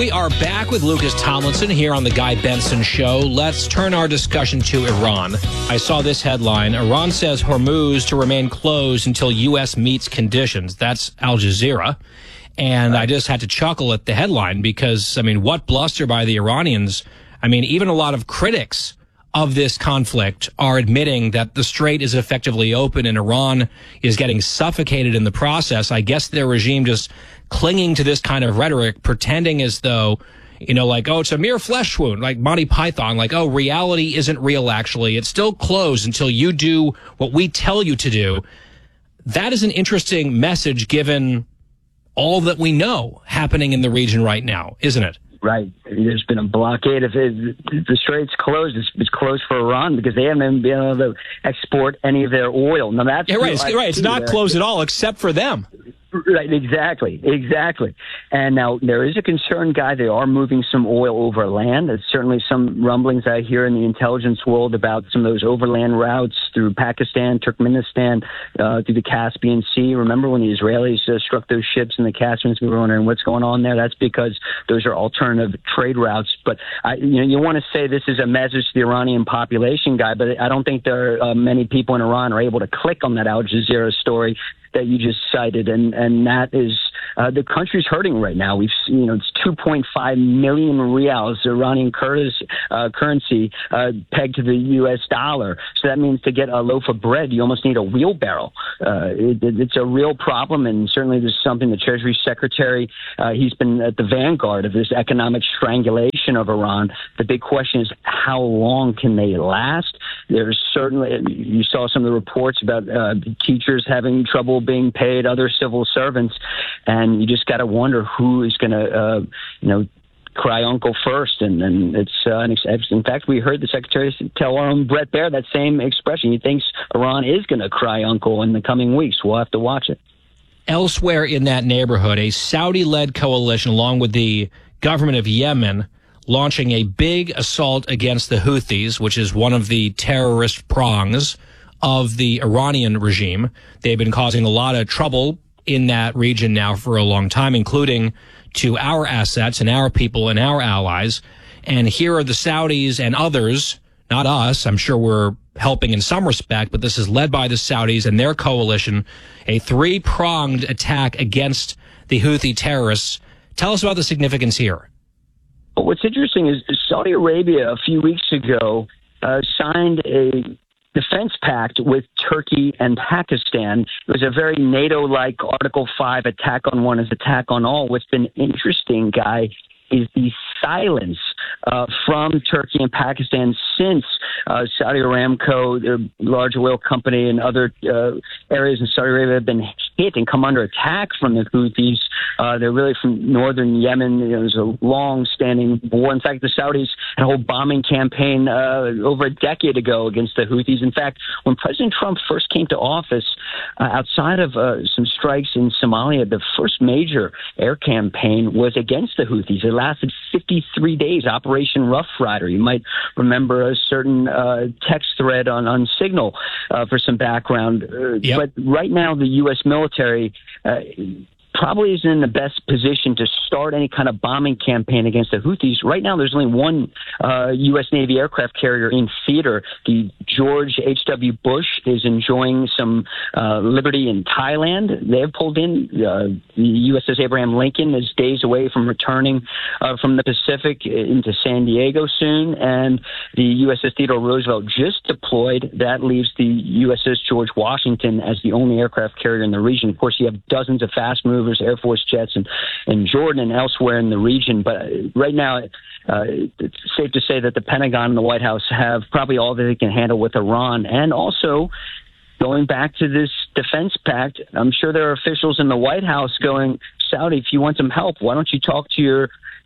We are back with Lucas Tomlinson here on the Guy Benson Show. Let's turn our discussion to Iran. I saw this headline. Iran says Hormuz to remain closed until U.S. meets conditions. That's Al Jazeera. And I just had to chuckle at the headline because, I mean, what bluster by the Iranians. I mean, even a lot of critics of this conflict are admitting that the strait is effectively open and Iran is getting suffocated in the process. I guess their regime just clinging to this kind of rhetoric, pretending as though, you know, like, oh, it's a mere flesh wound, like Monty Python, like, oh, reality isn't real, actually. It's still closed until you do what we tell you to do. That is an interesting message given all that we know happening in the region right now, isn't it? Right. There's been a blockade. If the strait's closed, it's closed for Iran because they haven't been able to export any of their oil. Now that's right. It's not closed at all, except for them. Right, exactly. And now there is a concern, Guy. They are moving some oil over land. There's certainly some rumblings I hear in the intelligence world about some of those overland routes through Pakistan, Turkmenistan, through the Caspian Sea. Remember when the Israelis struck those ships in the Caspian Sea? We were wondering what's going on there. That's because those are alternative trade routes. But you want to say this is a message to the Iranian population, Guy, but I don't think there are many people in Iran are able to click on that Al Jazeera story that you just cited, and that is the country's hurting right now. We've seen, it's 2.5 million rials, Iranian currency pegged to the U.S. dollar. So that means to get a loaf of bread, you almost need a wheelbarrow. It's a real problem, and certainly this is something the Treasury Secretary, he's been at the vanguard of this economic strangulation of Iran. The big question is how long can they last? There's certainly, you saw some of the reports about teachers having trouble being paid, other civil servants, and you just got to wonder who is going to, cry uncle first. And it's, in fact, we heard the secretary tell our own Brett Baer that same expression. He thinks Iran is going to cry uncle in the coming weeks. We'll have to watch it. Elsewhere in that neighborhood, a Saudi-led coalition, along with the government of Yemen, launching a big assault against the Houthis, which is one of the terrorist prongs of the Iranian regime. They've been causing a lot of trouble in that region now for a long time, including to our assets and our people and our allies. And here are the Saudis and others, not us. I'm sure we're helping in some respect, but this is led by the Saudis and their coalition, a three-pronged attack against the Houthi terrorists. Tell us about the significance here. Well, what's interesting is Saudi Arabia a few weeks ago signed a defense pact with Turkey and Pakistan. It was a very NATO-like Article 5 attack on one is attack on all. What's been interesting, Guy, is the silence from Turkey and Pakistan since Saudi Aramco, their large oil company, and other areas in Saudi Arabia have been hit and come under attack from the Houthis. They're really from northern Yemen. There's a long-standing war. In fact, the Saudis had a whole bombing campaign over a decade ago against the Houthis. In fact, when President Trump first came to office, outside of some strikes in Somalia, the first major air campaign was against the Houthis. It lasted 53 days, Operation Rough Rider. You might remember a certain text thread on Signal for some background. Yep. But right now, the U.S. military probably isn't in the best position to start any kind of bombing campaign against the Houthis. Right now, there's only one U.S. Navy aircraft carrier in theater. The George H.W. Bush is enjoying some liberty in Thailand. They've pulled in. The USS Abraham Lincoln is days away from returning from the Pacific into San Diego soon. And the USS Theodore Roosevelt just deployed. That leaves the USS George Washington as the only aircraft carrier in the region. Of course, you have dozens of fast movers, Air Force jets in Jordan and elsewhere in the region. But right now, it's safe to say that the Pentagon and the White House have probably all that they can handle with Iran. And also, going back to this defense pact, I'm sure there are officials in the White House going, Saudi, if you want some help, why don't you talk to your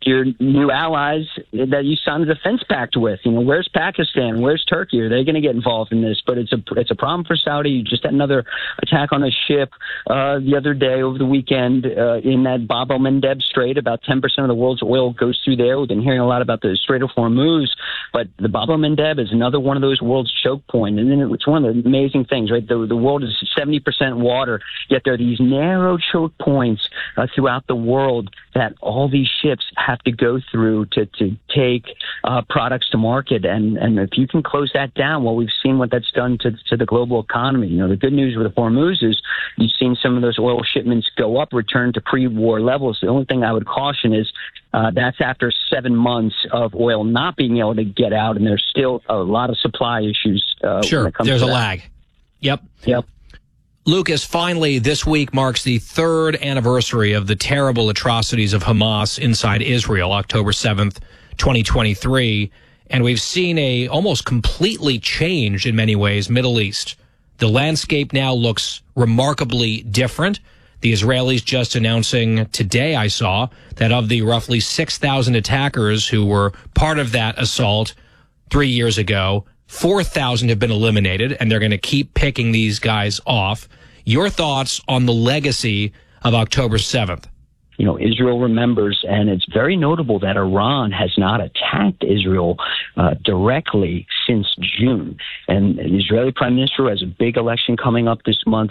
new allies that you signed a defense pact with? Where's Pakistan? Where's Turkey? Are they going to get involved in this? But it's a problem for Saudi. You just had another attack on a ship the other day over the weekend in that Bab el-Mandeb Strait. About 10% of the world's oil goes through there. We've been hearing a lot about the Strait of Hormuz, but the Bab el-Mandeb is another one of those world's choke points. And then it's one of the amazing things, right? The world is 70% water, yet there are these narrow choke points throughout the world that all these ships have to go through to take products to market. And if you can close that down, well, we've seen what that's done to the global economy. You know, the good news with the Hormuz is you've seen some of those oil shipments go up, return to pre-war levels. The only thing I would caution is that's after 7 months of oil not being able to get out, and there's still a lot of supply issues. Sure, when it comes there's to a that. lag. Yep. Yep. Lucas, finally, this week marks the 3rd anniversary of the terrible atrocities of Hamas inside Israel, October 7th, 2023. And we've seen a almost completely changed, in many ways, Middle East. The landscape now looks remarkably different. The Israelis just announcing today, I saw, that of the roughly 6,000 attackers who were part of that assault 3 years ago, 4,000 have been eliminated, and they're going to keep picking these guys off. Your thoughts on the legacy of October 7th? You know, Israel remembers, and it's very notable that Iran has not attacked Israel directly since June. And the Israeli prime minister has a big election coming up this month.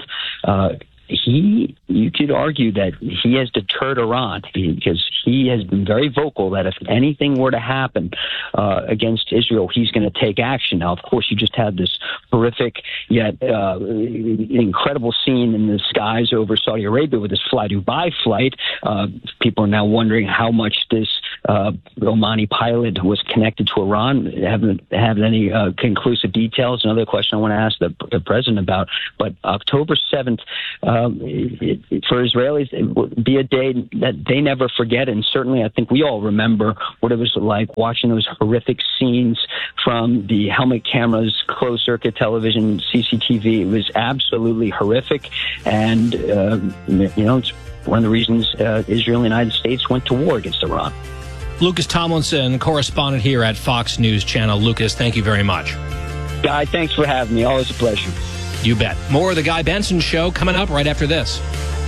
You could argue that he has deterred Iran because he has been very vocal that if anything were to happen against Israel, he's going to take action. Now, of course, you just had this horrific yet incredible scene in the skies over Saudi Arabia with this Fly Dubai flight. People are now wondering how much this Omani pilot was connected to Iran. Haven't any conclusive details. Another question I want to ask the president about. But October 7th, for Israelis, it would be a day that they never forget. And certainly I think we all remember what it was like watching those horrific scenes from the helmet cameras, closed circuit television, CCTV. It was absolutely horrific. And, it's one of the reasons Israel and the United States went to war against Iran. Lucas Tomlinson, correspondent here at Fox News Channel. Lucas, thank you very much. Guy, thanks for having me. Always a pleasure. You bet. More of the Guy Benson Show coming up right after this.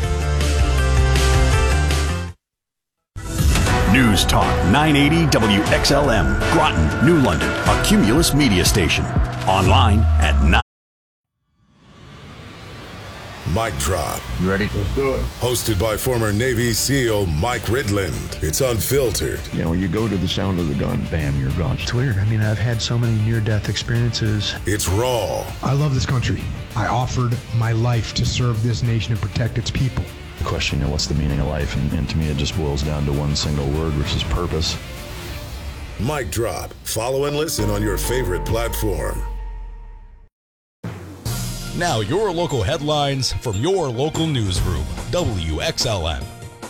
News Talk 980 WXLM, Groton, New London, a Cumulus media station. Online at 9. Mic Drop. You ready? Let's do it. Hosted by former Navy SEAL Mike Ridland. It's unfiltered. You know, you go to the sound of the gun, bam, you're gone. It's weird. I mean, I've had so many near-death experiences. It's raw. I love this country. I offered my life to serve this nation and protect its people. The question, what's the meaning of life? And to me, it just boils down to one single word, which is purpose. Mic Drop. Follow and listen on your favorite platform. Now your local headlines from your local newsroom, WXLM.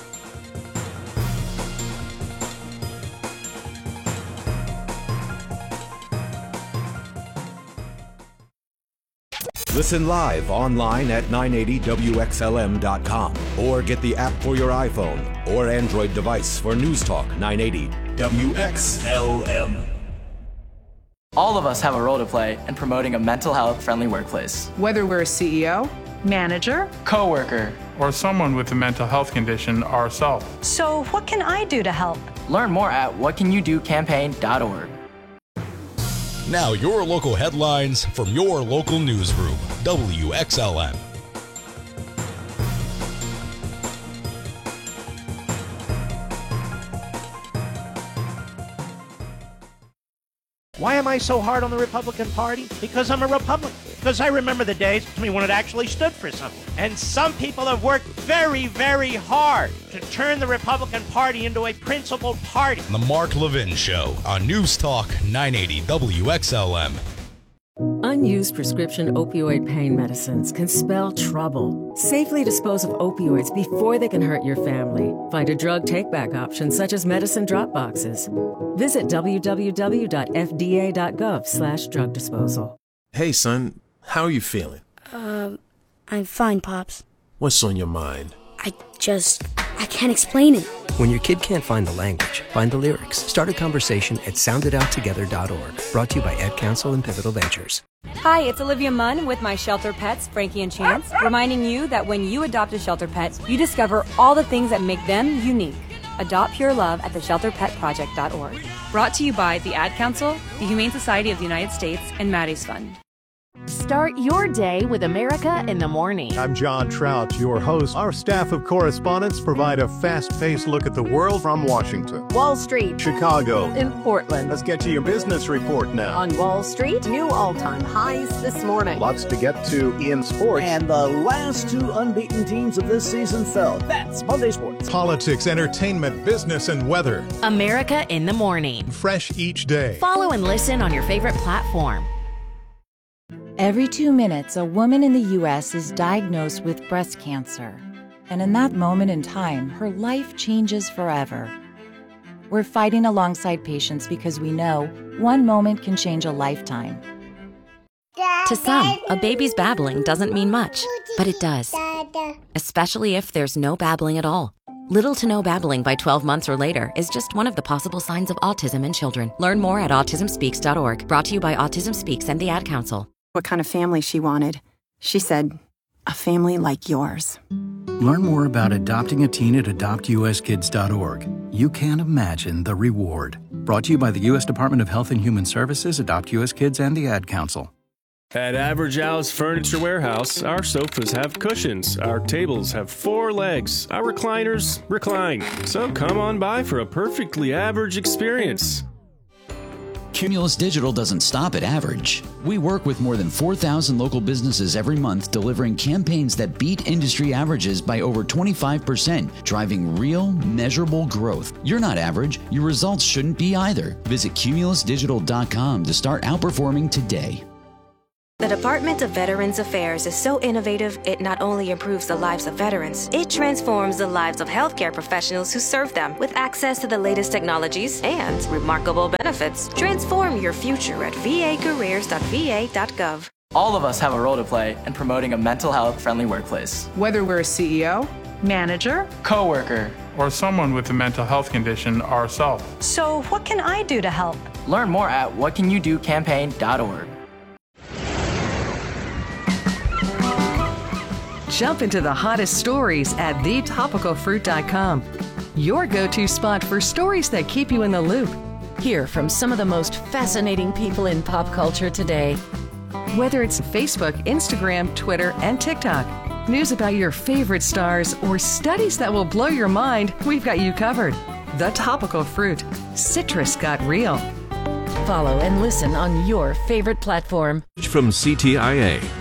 Listen live online at 980WXLM.com or get the app for your iPhone or Android device for News Talk 980 WXLM. All of us have a role to play in promoting a mental health friendly workplace. Whether we're a CEO, manager, coworker, or someone with a mental health condition ourselves. So what can I do to help? Learn more at whatcanyoudocampaign.org. Now your local headlines from your local newsroom, WXLM. Why am I so hard on the Republican Party? Because I'm a Republican. Because I remember the days when it actually stood for something. And some people have worked very, very hard to turn the Republican Party into a principled party. The Mark Levin Show on News Talk 980 WXLM. Unused prescription opioid pain medicines can spell trouble. Safely dispose of opioids before they can hurt your family. Find a drug take-back option such as medicine drop boxes. Visit www.fda.gov/drug disposal. Hey, son, how are you feeling? I'm fine, Pops. What's on your mind? I can't explain it. When your kid can't find the language, find the lyrics. Start a conversation at sounditouttogether.org. Brought to you by Ad Council and Pivotal Ventures. Hi, it's Olivia Munn with my shelter pets, Frankie and Chance, reminding you that when you adopt a shelter pet, you discover all the things that make them unique. Adopt pure love at theshelterpetproject.org. Brought to you by the Ad Council, the Humane Society of the United States, and Maddie's Fund. Start your day with America in the Morning. I'm John Trout, your host. Our staff of correspondents provide a fast-paced look at the world from Washington, Wall Street, Chicago, in Portland. Let's get to your business report now. On Wall Street, new all-time highs this morning. Lots to get to in sports. And the last two unbeaten teams of this season fell. That's Monday Sports. Politics, entertainment, business, and weather. America in the Morning. Fresh each day. Follow and listen on your favorite platform. Every 2 minutes, a woman in the U.S. is diagnosed with breast cancer. And in that moment in time, her life changes forever. We're fighting alongside patients because we know one moment can change a lifetime. To some, a baby's babbling doesn't mean much, but it does. Especially if there's no babbling at all. Little to no babbling by 12 months or later is just one of the possible signs of autism in children. Learn more at autismspeaks.org. Brought to you by Autism Speaks and the Ad Council. What kind of family she wanted. She said, a family like yours. Learn more about adopting a teen at adoptuskids.org. You can't imagine the reward. Brought to you by the U.S. Department of Health and Human Services, Adopt U.S. Kids, and the Ad Council. At Average Al's Furniture Warehouse, our sofas have cushions, our tables have 4 legs, our recliners recline. So come on by for a perfectly average experience. Cumulus Digital doesn't stop at average. We work with more than 4,000 local businesses every month, delivering campaigns that beat industry averages by over 25%, driving real, measurable growth. You're not average. Your results shouldn't be either. Visit cumulusdigital.com to start outperforming today. The Department of Veterans Affairs is so innovative, it not only improves the lives of veterans, it transforms the lives of healthcare professionals who serve them with access to the latest technologies and remarkable benefits. Transform your future at vacareers.va.gov. All of us have a role to play in promoting a mental health friendly workplace. Whether we're a CEO, manager, coworker, or someone with a mental health condition ourselves. So what can I do to help? Learn more at whatcanyoudocampaign.org. Jump into the hottest stories at thetopicalfruit.com. Your go-to spot for stories that keep you in the loop. Hear from some of the most fascinating people in pop culture today. Whether it's Facebook, Instagram, Twitter, and TikTok, news about your favorite stars, or studies that will blow your mind, we've got you covered. The Topical Fruit. Citrus got real. Follow and listen on your favorite platform. From CTIA.